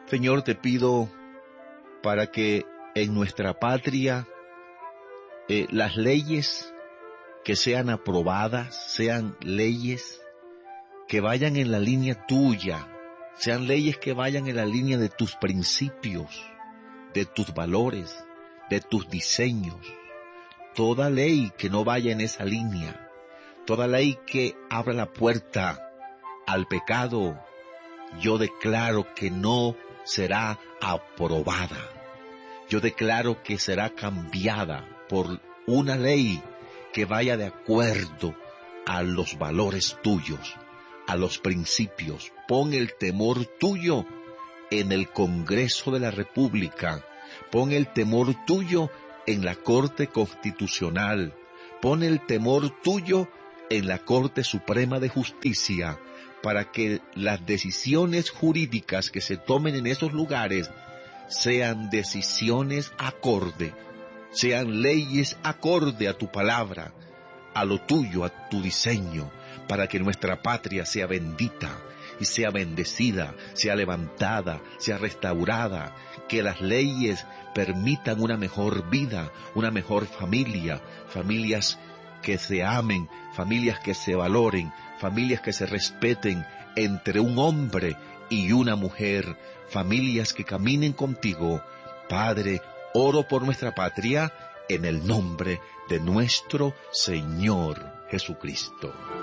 Señor, te pido para que en nuestra patria las leyes que sean aprobadas sean leyes que vayan en la línea tuya, sean leyes que vayan en la línea de tus principios, de tus valores, de tus diseños. Toda ley que no vaya en esa línea, toda ley que abra la puerta al pecado, yo declaro que no será aprobada. Yo declaro que será cambiada por una ley que vaya de acuerdo a los valores tuyos, a los principios. Pon el temor tuyo en el Congreso de la República. Pon el temor tuyo en la Corte Constitucional. Pon el temor tuyo en la Corte Suprema de Justicia, para que las decisiones jurídicas que se tomen en esos lugares sean decisiones acorde, sean leyes acorde a tu palabra, a lo tuyo, a tu diseño, para que nuestra patria sea bendita y sea bendecida, sea levantada, sea restaurada, que las leyes permitan una mejor vida, una mejor familia, familias que se amen, familias que se valoren, familias que se respeten entre un hombre y una mujer, familias que caminen contigo. Padre, oro por nuestra patria en el nombre de nuestro Señor Jesucristo.